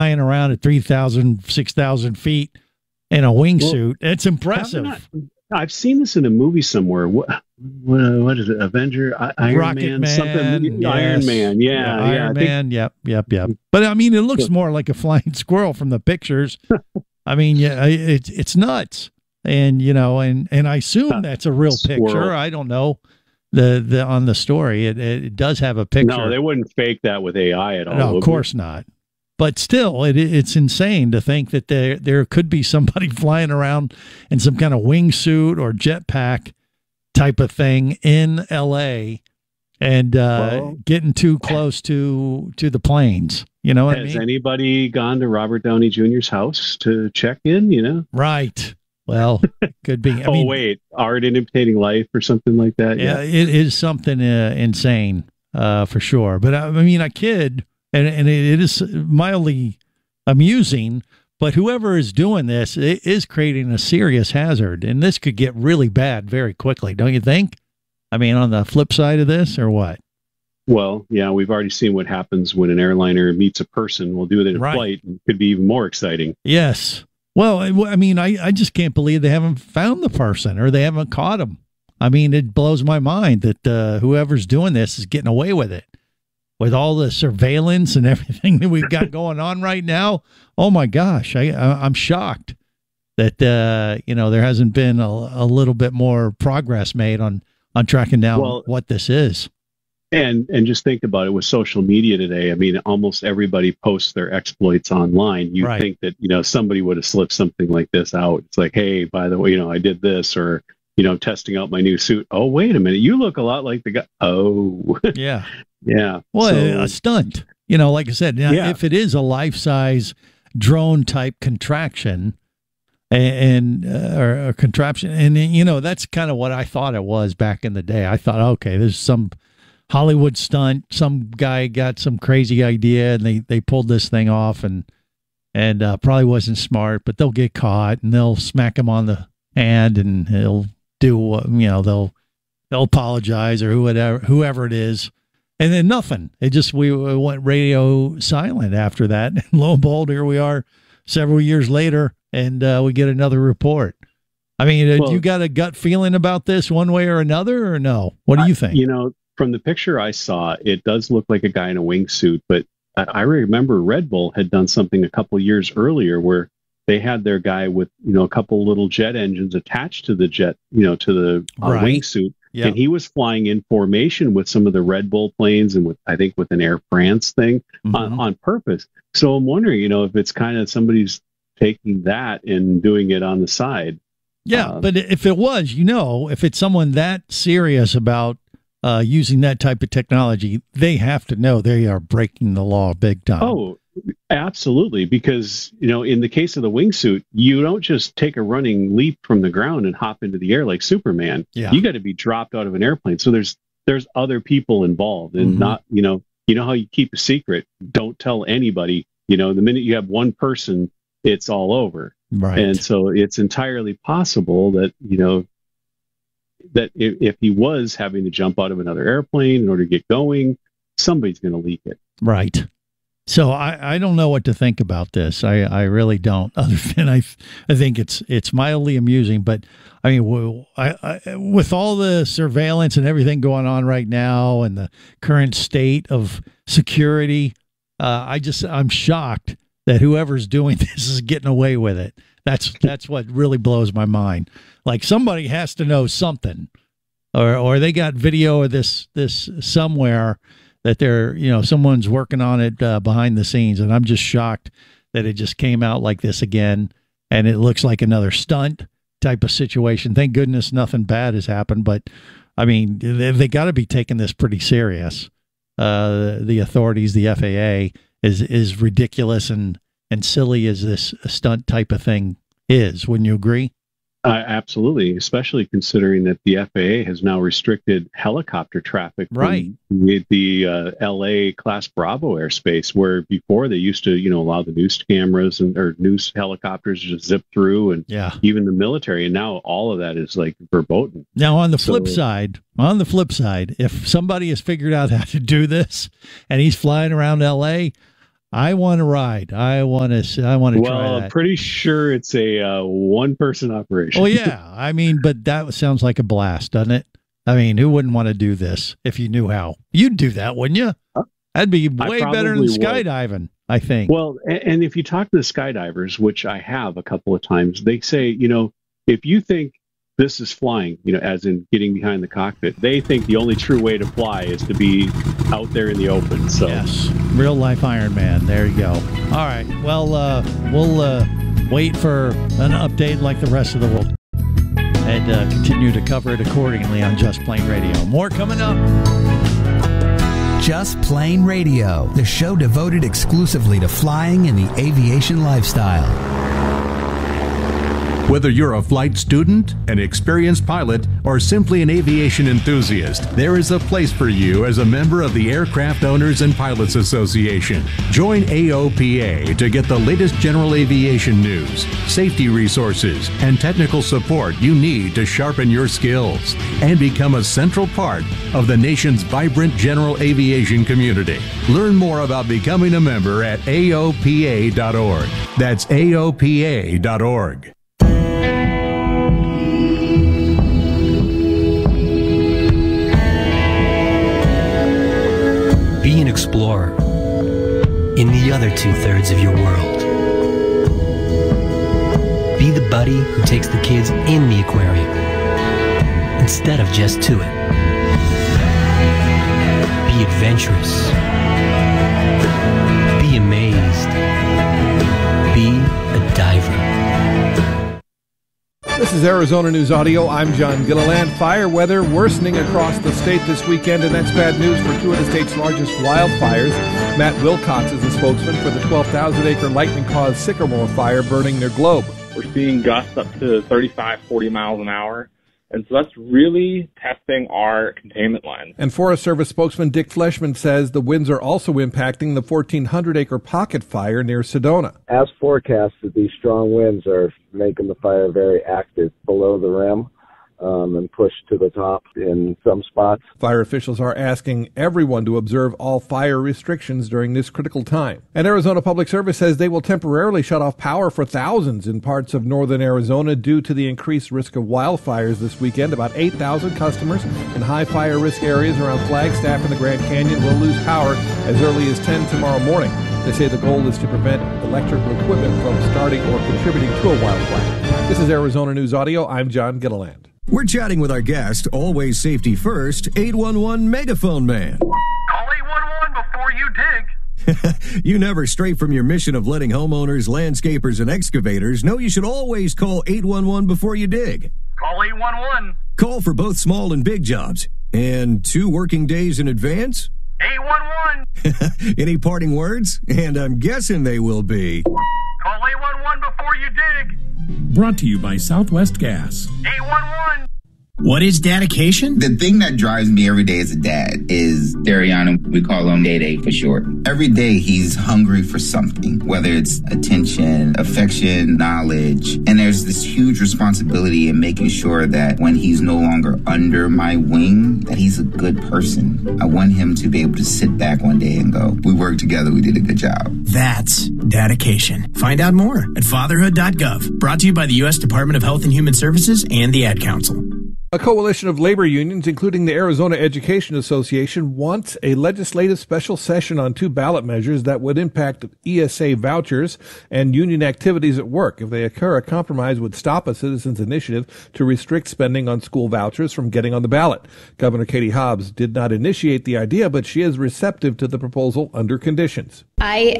flying around at 3,000, 6,000 feet in a wingsuit. It's impressive. I've seen this in a movie somewhere. What is it? Avenger, Iron Rocket Man, something. yes. Iron Man, yeah, Iron Man, yep. But I mean, it looks more like a flying squirrel from the pictures. I mean, yeah, it's nuts, and and I assume that's a real picture. I don't know the on the story. It does have a picture. No, they wouldn't fake that with AI at all. No, of course not. But still, it's insane to think that there could be somebody flying around in some kind of wingsuit or jetpack type of thing in L.A. and getting too close to the planes. You know what I mean? Has anybody gone to Robert Downey Jr.'s house to check in? Right. Well, it could be. Wait, art imitating life or something like that? Yeah, it is something insane for sure. But I mean, a kid. And it is mildly amusing, but whoever is doing this is creating a serious hazard, and this could get really bad very quickly, don't you think? I mean, on the flip side of this, or what? Well, yeah, we've already seen what happens when an airliner meets a person. We'll do it in a flight, and it could be even more exciting. Yes. Well, I mean, I just can't believe they haven't found the person or they haven't caught him. I mean, it blows my mind that whoever's doing this is getting away with it. With all the surveillance and everything that we've got going on right now, oh my gosh, I'm shocked that there hasn't been a little bit more progress made on tracking down what this is. And just think about it with social media today. I mean, almost everybody posts their exploits online. You think that somebody would have slipped something like this out. It's like, hey, by the way, I did this, or testing out my new suit. Oh, wait a minute, you look a lot like the guy. Oh, yeah. Yeah. Well, a stunt, like I said, if it is a life-size drone type contraction or a contraption, and that's kind of what I thought it was back in the day. I thought, okay, there's some Hollywood stunt. Some guy got some crazy idea and they pulled this thing off and probably wasn't smart, but they'll get caught and they'll smack him on the hand and he'll do, they'll apologize or whoever it is. And then nothing. We went radio silent after that. And lo and behold, here we are several years later, and we get another report. I mean, you got a gut feeling about this one way or another, or no? What do you think? From the picture I saw, it does look like a guy in a wingsuit. But I remember Red Bull had done something a couple years earlier where they had their guy with, a couple little jet engines attached to the jet, to the wingsuit. Yep. And he was flying in formation with some of the Red Bull planes and with an Air France thing on purpose. So I'm wondering, if it's kind of somebody's taking that and doing it on the side. Yeah, but if it was, if it's someone that serious about using that type of technology, they have to know they are breaking the law big time. Oh, absolutely. Because, in the case of the wingsuit, you don't just take a running leap from the ground and hop into the air like Superman. Yeah. You got to be dropped out of an airplane. So there's other people involved and not, how you keep a secret. Don't tell anybody, the minute you have one person, it's all over. Right. And so it's entirely possible that, that if he was having to jump out of another airplane in order to get going, somebody's going to leak it. Right. So I don't know what to think about this. I really don't. Other than I think it's mildly amusing. But I mean, with all the surveillance and everything going on right now, and the current state of security, I'm shocked that whoever's doing this is getting away with it. That's what really blows my mind. Like somebody has to know something, or they got video of this somewhere. That someone's working on it behind the scenes. And I'm just shocked that it just came out like this again. And it looks like another stunt type of situation. Thank goodness nothing bad has happened. But, I mean, they got to be taking this pretty serious. The authorities, the FAA, is ridiculous and silly as this stunt type of thing is. Wouldn't you agree? Absolutely, especially considering that the FAA has now restricted helicopter traffic from the LA Class Bravo airspace, where before they used to, allow the news cameras or news helicopters to just zip through, and even the military. And now all of that is like verboten. Now, on the flip side, if somebody has figured out how to do this and he's flying around LA, I want to ride. I want to try that. I'm pretty sure it's a one-person operation. Well, yeah. I mean, but that sounds like a blast, doesn't it? I mean, who wouldn't want to do this if you knew how? You'd do that, wouldn't you? That'd be way better than skydiving, I think. Well, and if you talk to the skydivers, which I have a couple of times, they say, if you think this is flying, as in getting behind the cockpit, they think the only true way to fly is to be out there in the open. So yes, real life Iron Man. There you go. All right. Well, we'll wait for an update like the rest of the world and continue to cover it accordingly on Just Plane Radio. More coming up. Just Plane Radio, the show devoted exclusively to flying and the aviation lifestyle. Whether you're a flight student, an experienced pilot, or simply an aviation enthusiast, there is a place for you as a member of the Aircraft Owners and Pilots Association. Join AOPA to get the latest general aviation news, safety resources, and technical support you need to sharpen your skills and become a central part of the nation's vibrant general aviation community. Learn more about becoming a member at AOPA.org. That's AOPA.org. Be an explorer in the other 2/3 of your world. Be the buddy who takes the kids in the aquarium instead of just to it. Be adventurous. Be amazed. Be a diver. This is Arizona News Audio. I'm John Gilliland. Fire weather worsening across the state this weekend, and that's bad news for two of the state's largest wildfires. Matt Wilcox is the spokesman for the 12,000-acre lightning-caused Sycamore fire burning near Globe. We're seeing gusts up to 35, 40 miles an hour. And so that's really testing our containment line. And Forest Service spokesman Dick Fleshman says the winds are also impacting the 1,400-acre pocket fire near Sedona. As forecasted, these strong winds are making the fire very active below the rim and pushed to the top in some spots. Fire officials are asking everyone to observe all fire restrictions during this critical time. And Arizona Public Service says they will temporarily shut off power for thousands in parts of northern Arizona due to the increased risk of wildfires this weekend. About 8,000 customers in high fire risk areas around Flagstaff and the Grand Canyon will lose power as early as 10 tomorrow morning. They say the goal is to prevent electrical equipment from starting or contributing to a wildfire. This is Arizona News Audio. I'm John Gilliland. We're chatting with our guest, always safety first, 811 Megaphone Man. Call 811 before you dig. You never stray from your mission of letting homeowners, landscapers, and excavators know you should always call 811 before you dig. Call 811. Call for both small and big jobs. And 2 working days in advance? 811. Any parting words? And I'm guessing they will be... Call 811 before you dig. Brought to you by Southwest Gas. 811. What is dedication? The thing that drives me every day as a dad is Dariana. We call him Day Day for short. Every day he's hungry for something, whether it's attention, affection, knowledge. And there's this huge responsibility in making sure that when he's no longer under my wing, that he's a good person. I want him to be able to sit back one day and go, we worked together, we did a good job. That's dedication. Find out more at fatherhood.gov. Brought to you by the U.S. Department of Health and Human Services and the Ad Council. A coalition of labor unions, including the Arizona Education Association, wants a legislative special session on 2 ballot measures that would impact ESA vouchers and union activities at work. If they occur, a compromise would stop a citizens' initiative to restrict spending on school vouchers from getting on the ballot. Governor Katie Hobbs did not initiate the idea, but she is receptive to the proposal under conditions. I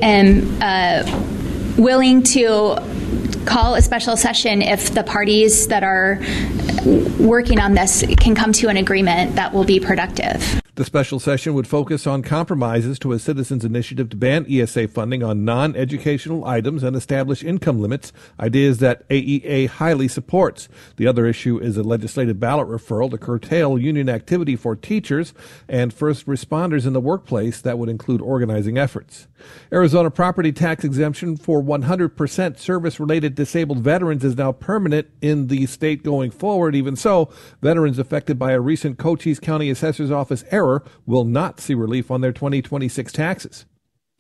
am willing to call a special session if the parties that are working on this can come to an agreement that will be productive. The special session would focus on compromises to a citizens' initiative to ban ESA funding on non-educational items and establish income limits, ideas that AEA highly supports. The other issue is a legislative ballot referral to curtail union activity for teachers and first responders in the workplace that would include organizing efforts. Arizona property tax exemption for 100% service-related disabled veterans is now permanent in the state going forward. Even so, veterans affected by a recent Cochise County Assessor's Office error will not see relief on their 2026 taxes.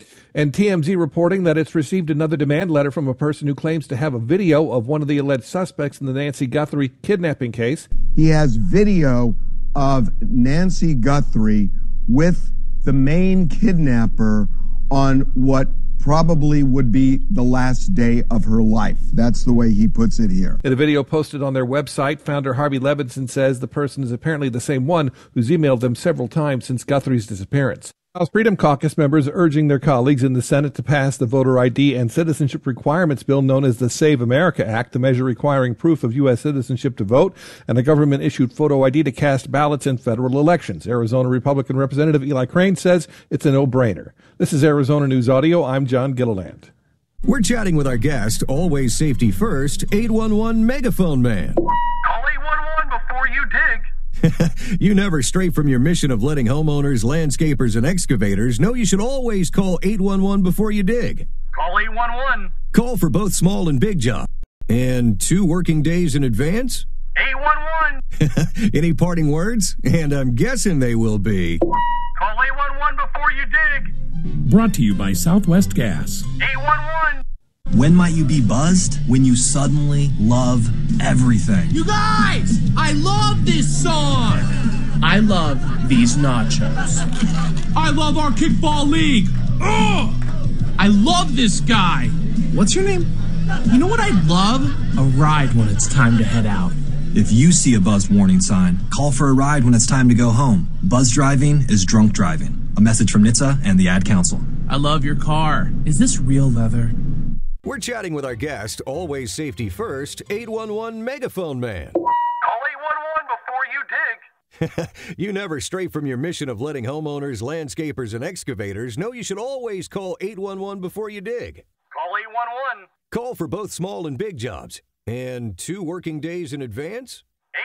And TMZ reporting that it's received another demand letter from a person who claims to have a video of one of the alleged suspects in the Nancy Guthrie kidnapping case. He has video of Nancy Guthrie with the main kidnapper on what probably would be the last day of her life. That's the way he puts it here. In a video posted on their website, founder Harvey Levinson says the person is apparently the same one who's emailed them several times since Guthrie's disappearance. House Freedom Caucus members urging their colleagues in the Senate to pass the voter ID and citizenship requirements bill known as the Save America Act, the measure requiring proof of U.S. citizenship to vote and a government-issued photo ID to cast ballots in federal elections. Arizona Republican Representative Eli Crane says it's a no-brainer. This is Arizona News Audio. I'm John Gilliland. We're chatting with our guest, always safety first, 811 Megaphone Man. Call 811 before you dig. You never stray from your mission of letting homeowners, landscapers, and excavators know you should always call 811 before you dig. Call 811. Call for both small and big jobs. And 2 working days in advance? 811. Any parting words? And I'm guessing they will be. Call 811 before you dig. Brought to you by Southwest Gas. 811. When might you be buzzed? When you suddenly love everything. You guys, I love this song. I love these nachos. I love our kickball league. Ugh! I love this guy. What's your name? You know what I'd love? A ride when it's time to head out. If you see a buzz warning sign, call for a ride when it's time to go home. Buzz driving is drunk driving. A message from NHTSA and the Ad Council. I love your car. Is this real leather? We're chatting with our guest, always safety first, 811 Megaphone Man. Call 811 before you dig. You never stray from your mission of letting homeowners, landscapers, and excavators know you should always call 811 before you dig. Call 811. Call for both small and big jobs. And 2 working days in advance?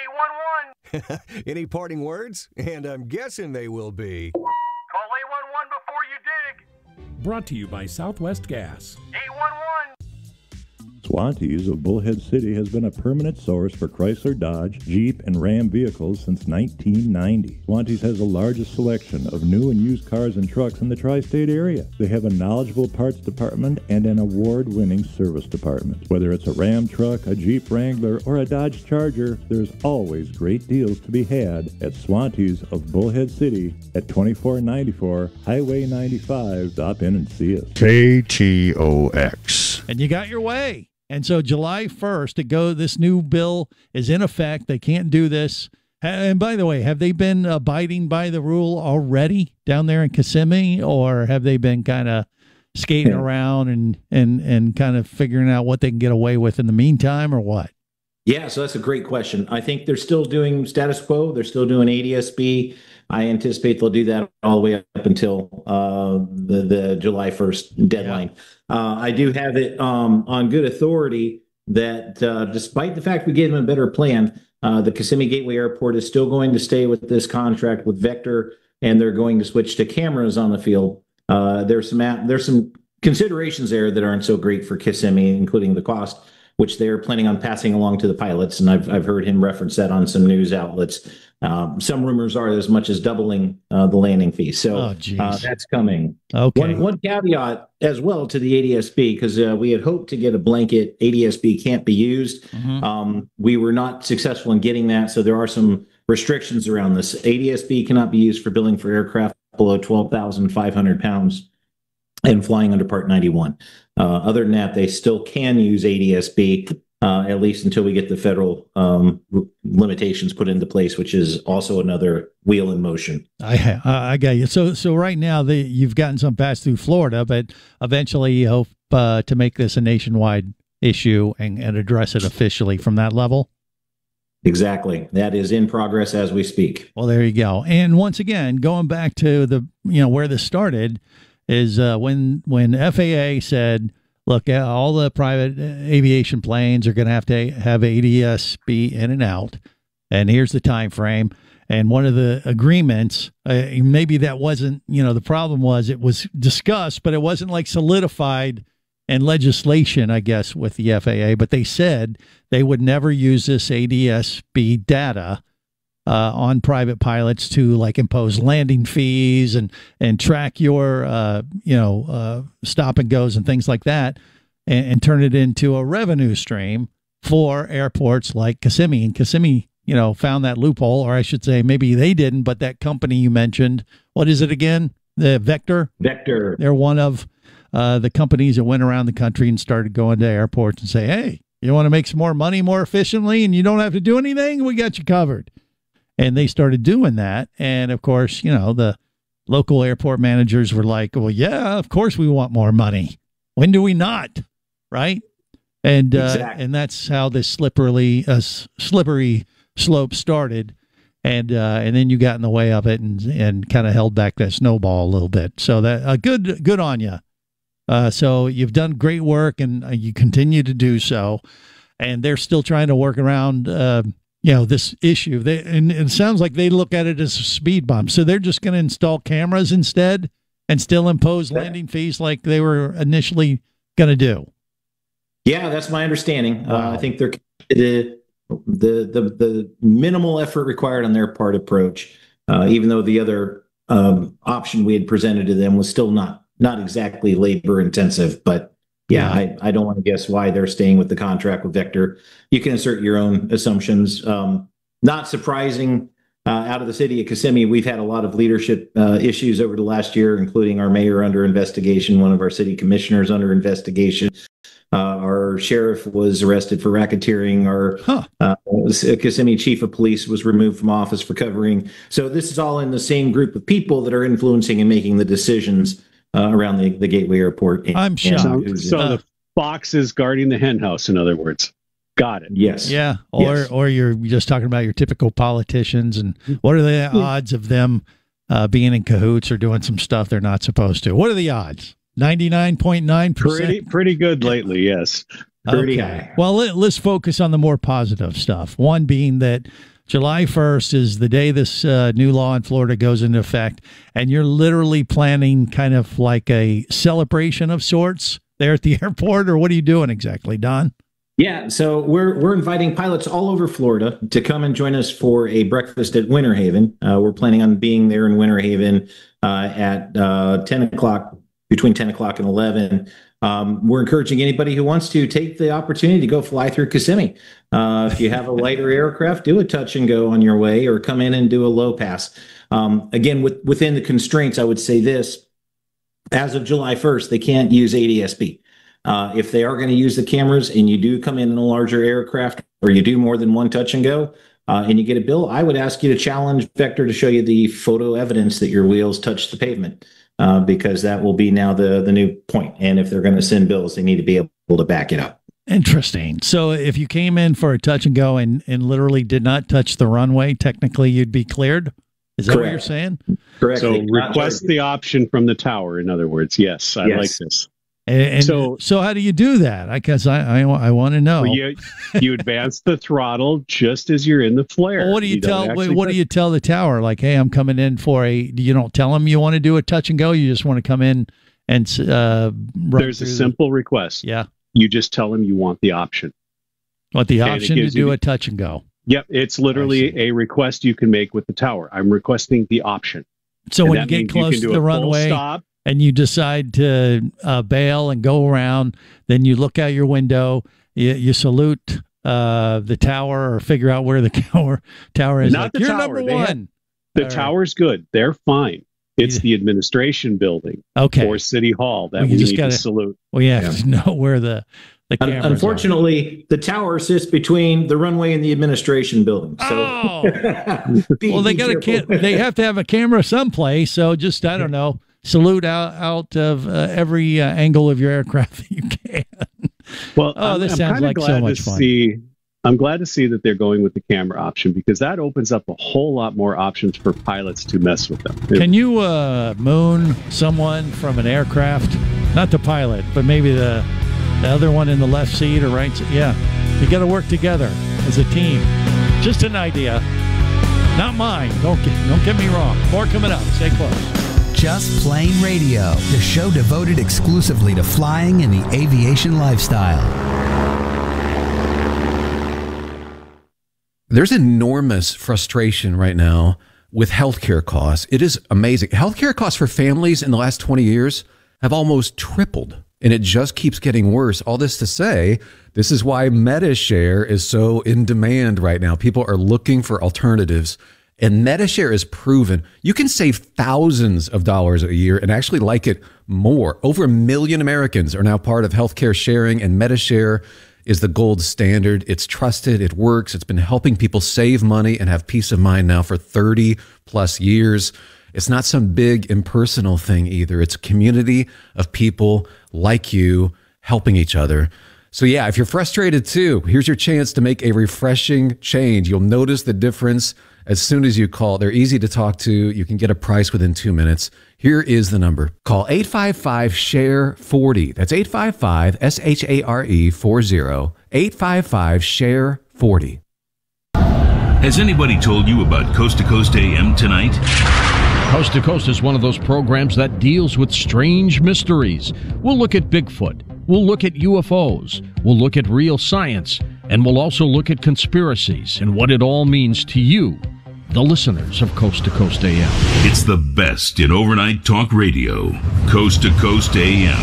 811. Any parting words? And I'm guessing they will be. Call 811 before you dig. Brought to you by Southwest Gas. 811. Swantees of Bullhead City has been a permanent source for Chrysler, Dodge, Jeep, and Ram vehicles since 1990. Swantees has the largest selection of new and used cars and trucks in the tri-state area. They have a knowledgeable parts department and an award-winning service department. Whether it's a Ram truck, a Jeep Wrangler, or a Dodge Charger, there's always great deals to be had at Swantees of Bullhead City at 2494 Highway 95. Stop in and see us. KTOX. And you got your way. And so July 1st, this new bill is in effect. They can't do this. And by the way, have they been abiding by the rule already down there in Kissimmee, or have they been kind of skating around and kind of figuring out what they can get away with in the meantime, or what? Yeah, so that's a great question. I think they're still doing status quo. They're still doing ADSB. I anticipate they'll do that all the way up until the July 1st deadline. I do have it on good authority that despite the fact we gave them a better plan, the Kissimmee Gateway Airport is still going to stay with this contract with Vector, and they're going to switch to cameras on the field. There's some considerations there that aren't so great for Kissimmee, including the cost, which they're planning on passing along to the pilots. And I've heard him reference that on some news outlets. Some rumors are as much as doubling the landing fee. So that's coming. Okay. One caveat as well to the ADSB, because we had hoped to get a blanket ADSB can't be used. We were not successful in getting that. So there are some restrictions around this. ADSB cannot be used for billing for aircraft below 12,500 pounds and flying under Part 91. Other than that, they still can use ADSB, at least until we get the federal limitations put into place, which is also another wheel in motion. I got you. So right now you've gotten some passed through Florida, but eventually you hope to make this a nationwide issue and address it officially from that level. Exactly. That is in progress as we speak. Well, there you go. And once again, going back to the where this started is when FAA said, look, all the private aviation planes are going to have ADSB in and out, and here's the time frame. And one of the agreements, maybe that wasn't, the problem was it was discussed, but it wasn't like solidified in legislation, I guess, with the FAA. But they said they would never use this ADSB data on private pilots to like impose landing fees and track your stop and goes and things like that, and turn it into a revenue stream for airports like Kissimmee. And Kissimmee, found that loophole, or I should say maybe they didn't, but that company you mentioned, what is it again? The Vector? Vector. They're one of the companies that went around the country and started going to airports and say, hey, you want to make some more money more efficiently and you don't have to do anything? We got you covered. And they started doing that. And of course, the local airport managers were like, well, yeah, of course we want more money. When do we not? Right. And exactly. And that's how this slippery slope started. And then you got in the way of it and kind of held back that snowball a little bit. So that good on you. So you've done great work and you continue to do so. And they're still trying to work around this issue. And it sounds like they look at it as a speed bump. So they're just going to install cameras instead and still impose landing fees like they were initially going to do. Yeah, that's my understanding. Wow. I think the minimal effort required on their part approach, even though the other option we had presented to them was still not exactly labor intensive, but yeah. I don't want to guess why they're staying with the contract with Vector. You can insert your own assumptions. Not surprising, out of the city of Kissimmee, we've had a lot of leadership issues over the last year, including our mayor under investigation, one of our city commissioners under investigation. Our sheriff was arrested for racketeering. Our Kissimmee chief of police was removed from office for covering. So this is all in the same group of people that are influencing and making the decisions around the Gateway Airport. I'm shocked. So the fox is guarding the hen house, in other words. Got it. Yes. Yeah. Or you're just talking about your typical politicians, and what are the odds of them being in cahoots or doing some stuff they're not supposed to? What are the odds? 99.9%. Pretty good lately, yes. Pretty high. Well, let's focus on the more positive stuff. One being that July 1st is the day this new law in Florida goes into effect, and you're literally planning kind of like a celebration of sorts there at the airport, or what are you doing exactly, Don? Yeah, so we're inviting pilots all over Florida to come and join us for a breakfast at Winter Haven. We're planning on being there in Winter Haven at 10 o'clock, between 10 o'clock and 11. We're encouraging anybody who wants to take the opportunity to go fly through Kissimmee. If you have a lighter aircraft, do a touch and go on your way, or come in and do a low pass. Again, within the constraints, I would say this: as of July 1st, they can't use ADS-B. If they are going to use the cameras and you do come in a larger aircraft, or you do more than one touch and go, and you get a bill, I would ask you to challenge Vector to show you the photo evidence that your wheels touch the pavement, because that will be now the new point. And if they're going to send bills, they need to be able to back it up. Interesting. So if you came in for a touch and go and literally did not touch the runway, technically you'd be cleared? Is that Correct. What you're saying? Correct. So request the option from the tower, in other words. Yes, I like this. And so how do you do that? Because I want to know. Well, you advance the throttle just as you're in the flare. Well, what do you tell? What do you tell the tower? Like, hey, I'm coming in for you don't tell them you want to do a touch and go. You just want to come in and there's a simple request. Yeah, you just tell them you want the option. Want the option to do a touch and go. Yep, it's literally a request you can make with the tower. I'm requesting the option. So when you get close to the runway, stop, and you decide to bail and go around, then you look out your window, you salute the tower, or figure out where the tower is. Not the you're tower. Number one. The tower's good. They're fine. It's the administration building or City Hall that we need to salute. Well, you have to know where the cameras Unfortunately, the tower sits between the runway and the administration building. So, well, they have to have a camera someplace. So just, I don't know, salute out of every angle of your aircraft that you can. Well, this sounds like so much fun. I'm glad to see that they're going with the camera option, because that opens up a whole lot more options for pilots to mess with them. Can you moon someone from an aircraft? Not the pilot, but maybe the other one in the left seat or right seat? Yeah. You got to work together as a team. Just an idea. Not mine. Don't get me wrong. More coming up. Stay close. Just Plane Radio, the show devoted exclusively to flying and the aviation lifestyle. There's enormous frustration right now with healthcare costs. It is amazing. Healthcare costs for families in the last 20 years have almost tripled, and it just keeps getting worse. All this to say, this is why MediShare is so in demand right now. People are looking for alternatives, and MediShare is proven. You can save thousands of dollars a year and actually like it more. Over 1 million Americans are now part of healthcare sharing, and MediShare is the gold standard. It's trusted. It works. It's been helping people save money and have peace of mind now for 30 plus years. It's not some big impersonal thing either. It's a community of people like you helping each other. So yeah, if you're frustrated too, here's your chance to make a refreshing change. You'll notice the difference as soon as you call. They're easy to talk to. You can get a price within 2 minutes. Here is the number. Call 855-SHARE-40. That's 855-SHARE-40. 855-SHARE-40. Has anybody told you about Coast to Coast AM tonight? Coast to Coast is one of those programs that deals with strange mysteries. We'll look at Bigfoot. We'll look at UFOs. We'll look at real science. And we'll also look at conspiracies and what it all means to you, the listeners of Coast to Coast AM. It's the best in overnight talk radio. Coast to Coast AM.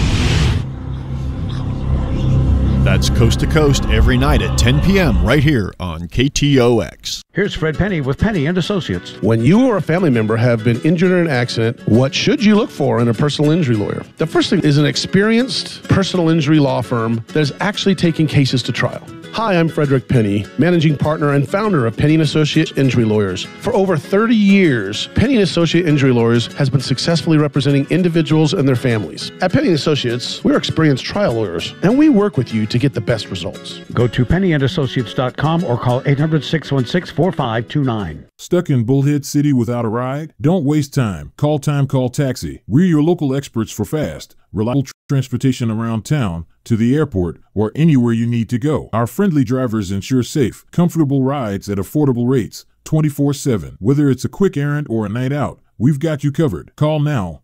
That's Coast to Coast every night at 10 p.m. right here on KTOX. Here's Fred Penny with Penny & Associates. When you or a family member have been injured in an accident, what should you look for in a personal injury lawyer? The first thing is an experienced personal injury law firm that is actually taking cases to trial. Hi, I'm Frederick Penny, managing partner and founder of Penny & Associate Injury Lawyers. For over 30 years, Penny & Associate Injury Lawyers has been successfully representing individuals and their families. At Penny & Associates, we're experienced trial lawyers, and we work with you to get the best results. Go to pennyandassociates.com or call 800-616-4529. Stuck in Bullhead City without a ride? Don't waste time. Call Taxi. We're your local experts for fast, reliable transportation around town, to the airport, or anywhere you need to go. Our friendly drivers ensure safe, comfortable rides at affordable rates, 24/7. Whether it's a quick errand or a night out, we've got you covered. Call now,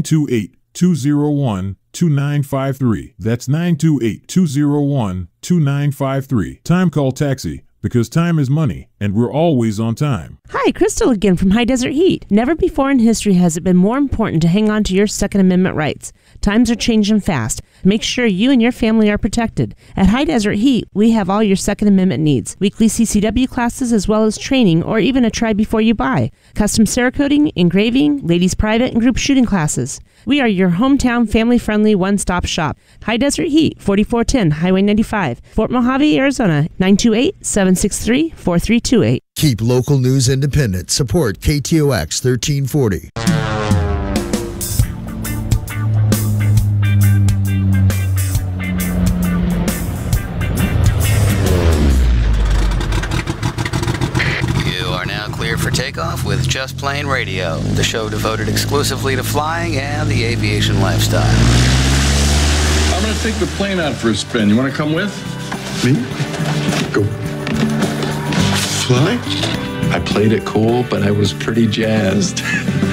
928-201-2953. That's 928-201-2953. Time Call Taxi, because time is money, and we're always on time. Hi, Crystal again from High Desert Heat. Never before in history has it been more important to hang on to your Second Amendment rights. Times are changing fast. Make sure you and your family are protected. At High Desert Heat, we have all your Second Amendment needs. Weekly CCW classes as well as training or even a try before you buy. Custom Cerakoting, engraving, ladies private and group shooting classes. We are your hometown family-friendly one-stop shop. High Desert Heat, 4410 Highway 95, Fort Mojave, Arizona, 928-763-4328. Keep local news independent. Support KTOX 1340. For takeoff with Just Plane Radio, the show devoted exclusively to flying and the aviation lifestyle. I'm going to take the plane out for a spin. You want to come with? Me? Go fly? I played it cool, but I was pretty jazzed.